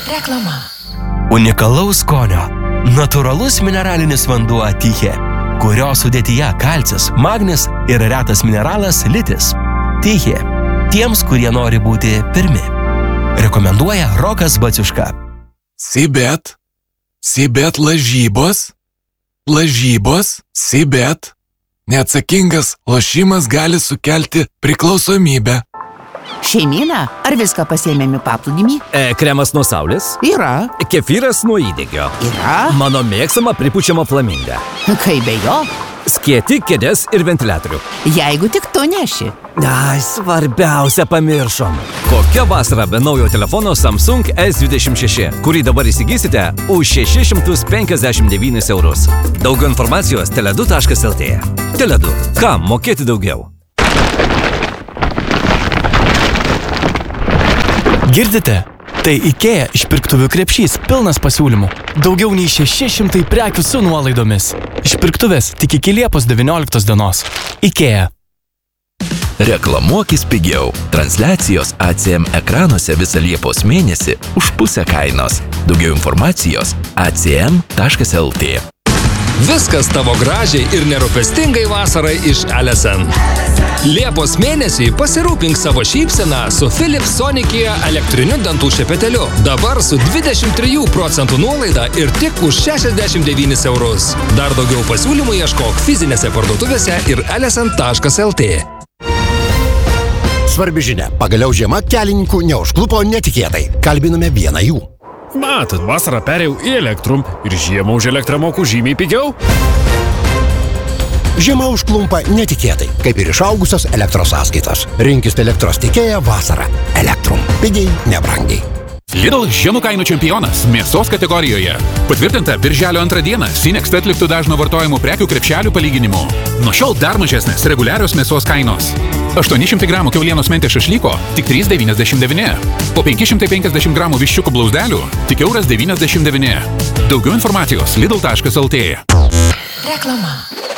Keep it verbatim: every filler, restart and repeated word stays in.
Reklama. Unikalaus skonio. Natūralus mineralinis vanduo Tychė, kurio sudėtyje kalcis, magnis ir retas mineralas litis. Tychė. Tiems, kurie nori būti pirmi. Rekomenduoja Rokas Baciuška. Sibet. Sibet lažybos. Lažybos. Sibet. Neatsakingas lošimas gali sukelti priklausomybę. Šeimyna, ar viską pasiėmėme paplūdimį? E, kremas nuo saulės? Yra. Kefyras nuo įdegio? Yra. Mano mėgsama pripučiama flaminga. Kaip be jo? Skėti, kėdės ir ventiliatorių. Jeigu tik tu neši. Ai, svarbiausia pamiršom. Kokia vasara be naujo telefono Samsung S dvidešimt šeši, kurį dabar įsigysite už šešis šimtus penkiasdešimt devynis eurus. Daugiau informacijos teledu taškas lt. Teledu. Kam mokėti daugiau? Girdite? Tai IKEA išpirktuvių krepšys pilnas pasiūlymų. Daugiau nei šeši šimtai prekių su nuolaidomis. Išpirktuvės tik iki Liepos devynioliktos dienos. IKEA. Reklamuokis pigiau. Transliacijos A C M ekranuose visą Liepos mėnesį už pusę kainos. Daugiau informacijos a c m taškas l t. Viskas tavo gražiai ir nerūpestingai vasarai iš Alesen. Liepos mėnesį pasirūpink savo šypseną su Philips Sonicare elektriniu dantų šepeteliu. Dabar su dvidešimt trijų procentų nuolaida ir tik už šešiasdešimt devynis eurus. Dar daugiau pasiūlymų ieškok fizinėse parduotuvėse ir alesen taškas l t. Svarbi žinia. Pagaliau žiema kelininkų neužklupo netikėtai. Kalbiname vieną jų. Matot, vasarą perėjau į Elektrum ir žiemą už elektrą moku žymiai pigiau. Žiema užklumpa netikėtai, kaip ir išaugusios elektros sąskaitos. Rinkis elektros tiekėją vasarą. Elektrum. Pigiai, nebrangiai. Lidl žiemų kainų čempionas mėsos kategorijoje. Patvirtinta birželio antrą dieną Sinext atliktų dažno vartojimo prekių krepšelių palyginimu. Nuo šiol dar mažesnės reguliarios mėsos kainos. aštuoni šimtai gramų kiaulienos mentės šašlyko tik trys devyniasdešimt devyni. Po penki šimtai penkiasdešimt gramų viščiukų blauzdelių tik euras devyniasdešimt devyni. Daugiau informacijos lidl taškas l t. Reklama.